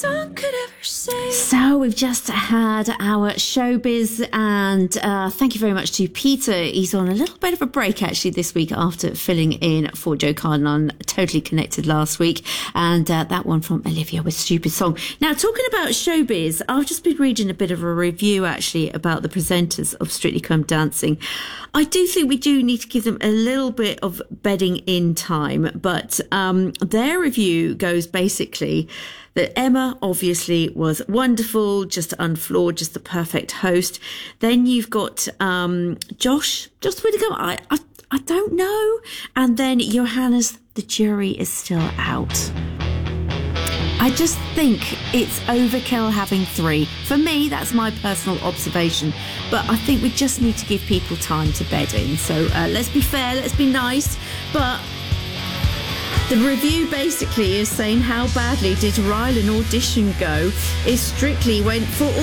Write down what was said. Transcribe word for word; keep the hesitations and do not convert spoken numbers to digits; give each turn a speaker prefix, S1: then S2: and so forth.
S1: So we've just had our showbiz, and uh, thank you very much to Peter. He's on a little bit of a break actually this week after filling in for Joe Cardinal on Totally Connected last week, and uh, that one from Olivia with Stupid Song. Now, talking about showbiz, I've just been reading a bit of a review actually about the presenters of Strictly Come Dancing. I do think we do need to give them a little bit of bedding in time, but um, their review goes basically that Emma obviously was wonderful, just unflawed, just the perfect host. Then you've got um, Josh, Josh Widdicombe, I, I, I don't know. And then Johannes, the jury is still out. I just think it's overkill having three. For me, that's my personal observation. But I think we just need to give people time to bed in. So uh, let's be fair, let's be nice. But the review basically is saying, how badly did Rylan audition go? Is Strictly went for